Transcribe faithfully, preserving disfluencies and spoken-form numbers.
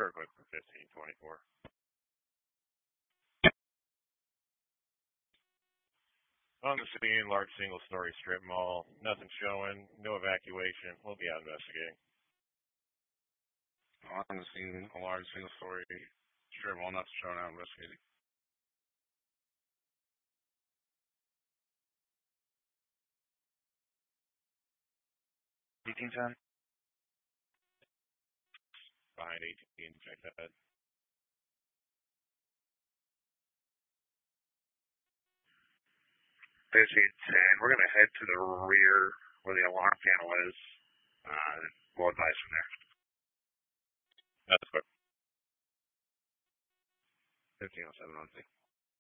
Kirkwood for fifteen twenty-four. On the scene, large single-story strip mall. Nothing showing. No evacuation. We'll be out investigating. On the scene, a large single-story strip mall. Nothing showing, out investigating. eighteen ten. Behind eighteen, check that. fifteen ten. We're going to head to the rear where the alarm panel is. Uh, we'll advise from there. That's quick. fifteen oh seven on